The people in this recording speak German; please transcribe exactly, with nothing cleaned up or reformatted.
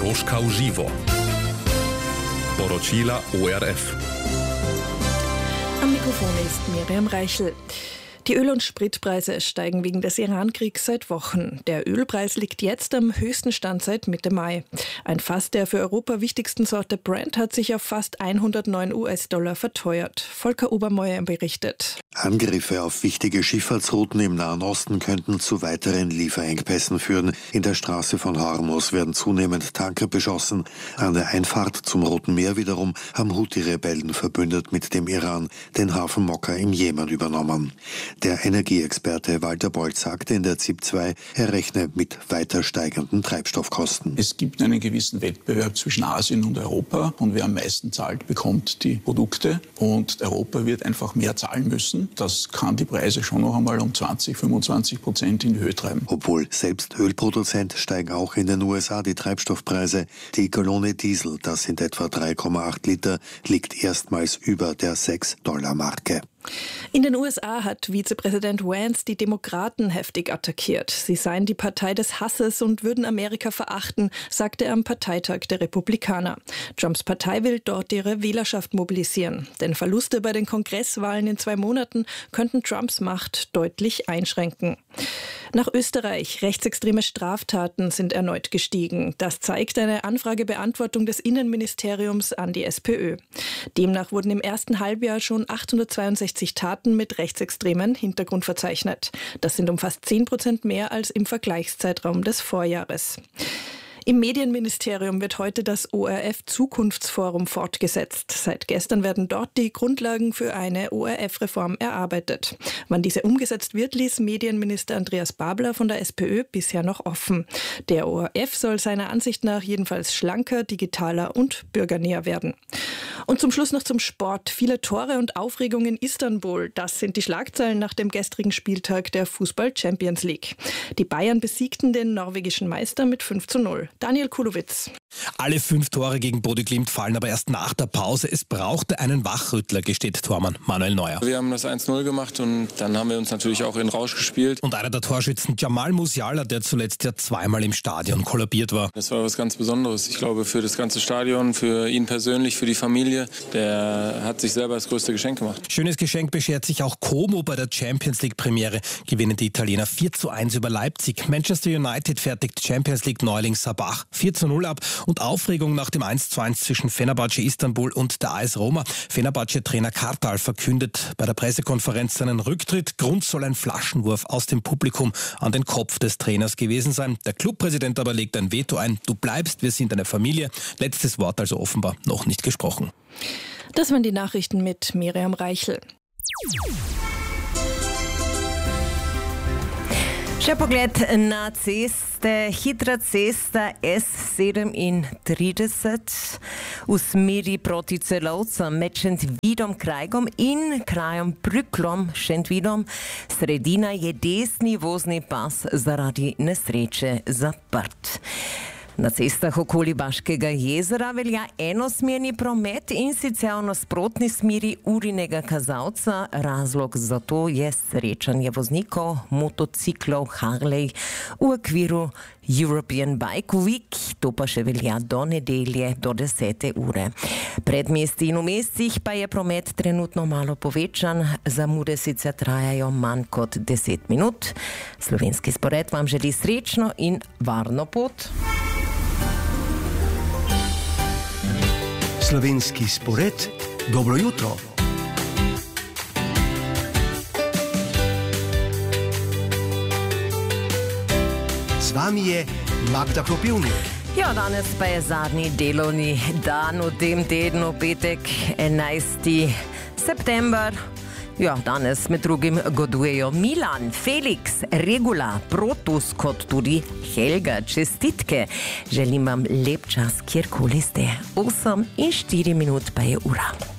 Doroschka v živo. Poročila O R F. Am Mikrofon ist Miriam Reichel. Die Öl- und Spritpreise steigen wegen des Iran-Kriegs seit Wochen. Der Ölpreis liegt jetzt am höchsten Stand seit Mitte Mai. Ein Fass der für Europa wichtigsten Sorte Brent hat sich auf fast hundertneun US-Dollar verteuert. Volker Obermeuer berichtet. Angriffe auf wichtige Schifffahrtsrouten im Nahen Osten könnten zu weiteren Lieferengpässen führen. In der Straße von Hormuz werden zunehmend Tanker beschossen. An der Einfahrt zum Roten Meer wiederum haben Houthi-Rebellen verbündet mit dem Iran den Hafen Mokka im Jemen übernommen. Der Energieexperte Walter Bolt sagte in der Z I P zwei, er rechne mit weiter steigenden Treibstoffkosten. Es gibt einen gewissen Wettbewerb zwischen Asien und Europa und wer am meisten zahlt, bekommt die Produkte und Europa wird einfach mehr zahlen müssen. Das kann die Preise schon noch einmal um zwanzig, fünfundzwanzig Prozent in die Höhe treiben. Obwohl selbst Ölproduzent steigen auch in den U S A die Treibstoffpreise. Die Gallone Diesel, das sind etwa drei Komma acht Liter, liegt erstmals über der sechs Dollar Marke. In den U S A hat Vizepräsident Vance die Demokraten heftig attackiert. Sie seien die Partei des Hasses und würden Amerika verachten, sagte er am Parteitag der Republikaner. Trumps Partei will dort ihre Wählerschaft mobilisieren. Denn Verluste bei den Kongresswahlen in zwei Monaten könnten Trumps Macht deutlich einschränken. Nach Österreich. Rechtsextreme Straftaten sind erneut gestiegen. Das zeigt eine Anfragebeantwortung des Innenministeriums an die SPÖ. Demnach wurden im ersten Halbjahr schon achthundertzweiundsechzig Taten mit rechtsextremen Hintergrund verzeichnet. Das sind um fast zehn Prozent mehr als im Vergleichszeitraum des Vorjahres. Im Medienministerium wird heute das O R F-Zukunftsforum fortgesetzt. Seit gestern werden dort die Grundlagen für eine O R F-Reform erarbeitet. Wann diese umgesetzt wird, ließ Medienminister Andreas Babler von der SPÖ bisher noch offen. Der O R F soll seiner Ansicht nach jedenfalls schlanker, digitaler und bürgernäher werden. Und zum Schluss noch zum Sport. Viele Tore und Aufregung in Istanbul. Das sind die Schlagzeilen nach dem gestrigen Spieltag der Fußball-Champions League. Die Bayern besiegten den norwegischen Meister mit fünf zu null. Daniel Kulowitz. Alle fünf Tore gegen Bodø Glimt fallen aber erst nach der Pause. Es brauchte einen Wachrüttler, gesteht Tormann Manuel Neuer. Wir haben das eins null gemacht und dann haben wir uns natürlich auch in Rausch gespielt. Und einer der Torschützen, Jamal Musiala, der zuletzt ja zweimal im Stadion kollabiert war. Das war was ganz Besonderes. Ich glaube, für das ganze Stadion, für ihn persönlich, für die Familie. Der hat sich selber das größte Geschenk gemacht. Schönes Geschenk beschert sich auch Como bei der Champions League Premiere. Gewinnen die Italiener vier zu eins über Leipzig. Manchester United fertigt Champions League Neuling Sabah vier zu null ab und Aufregung nach dem eins zu eins zwischen Fenerbahce Istanbul und der A S Roma. Fenerbahce-Trainer Kartal verkündet bei der Pressekonferenz seinen Rücktritt. Grund soll ein Flaschenwurf aus dem Publikum an den Kopf des Trainers gewesen sein. Der Clubpräsident aber legt ein Veto ein. Du bleibst, wir sind eine Familie. Letztes Wort also offenbar noch nicht gesprochen. Das waren die Nachrichten mit Miriam Reichel. Še pogled na ceste, hitra cesta S sedemintrideset v smeri proti Celovcem med Šentvidom Krajgom in krajem Brüklom Šentvidom. Sredina je desni vozni pas zaradi nesreče zaprt. Na cestah okoli Baškega jezera velja enosmerni promet in sicer v nasprotni smeri urinega kazalca. Razlog za to je srečanje voznikov motociklov Harley v okviru European Bike Week, to pa še velja do nedelje do desete ure. Predmesti in v mestih pa je promet trenutno malo povečan, zamude sicer trajajo manj kot deset minut. Slovenski spored vam želi srečno in varno pot. Slovenski spored, dobro jutro. Z vami je Magda Kopivnik. Ja, danes pa je zadnji delovni dan v tem tednu, petek, enajsti september. Ja, danes med drugim godujejo Milan, Felix, Regula, Protus kot tudi Helga. Čestitke. Želim vam lep čas, kjerkoli ste. osem in štiri minut pa je ura.